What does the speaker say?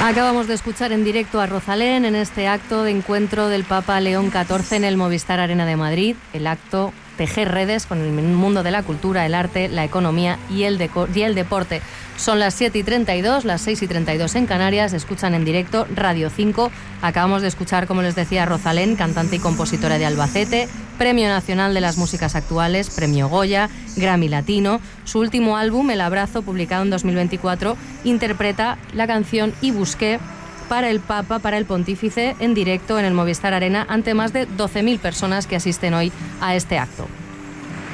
Acabamos de escuchar en directo a Rosalén en este acto de encuentro del Papa León XIV en el Movistar Arena de Madrid. El acto Tejer redes con el mundo de la cultura, el arte, la economía y el deporte. Son las 7:32, las 6:32 en Canarias. Escuchan en directo Radio 5. Acabamos de escuchar, como les decía, a Rosalén, cantante y compositora de Albacete, Premio Nacional de las Músicas Actuales, Premio Goya, Grammy Latino. Su último álbum, El Abrazo, publicado en 2024, interpreta la canción Y Busqué para el Papa, para el Pontífice, en directo en el Movistar Arena ante más de 12.000 personas que asisten hoy a este acto.